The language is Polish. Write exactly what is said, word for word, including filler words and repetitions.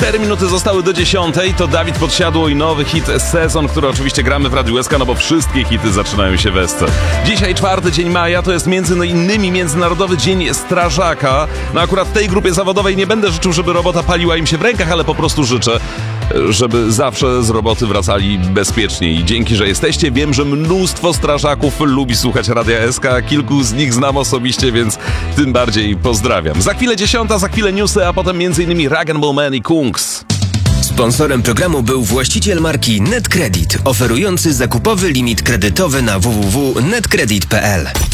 Cztery minuty zostały do dziesiątej, to Dawid Podsiadło i nowy hit Sezon, który oczywiście gramy w Radiu S K, no bo wszystkie hity zaczynają się w S C. Dzisiaj czwarty dzień maja, to jest między innymi Międzynarodowy Dzień Strażaka. No akurat tej grupie zawodowej nie będę życzył, żeby robota paliła im się w rękach, ale po prostu życzę, żeby zawsze z roboty wracali bezpiecznie. I dzięki, że jesteście, wiem, że mnóstwo strażaków lubi słuchać Radia S K, kilku z nich znam osobiście, więc tym bardziej pozdrawiam. Za chwilę dziesiąta, za chwilę newsy, a potem między innymi Rag and Bone Man i Kungs. Sponsorem programu był właściciel marki NetCredit, oferujący zakupowy limit kredytowy na w w w kropka netcredit kropka p l.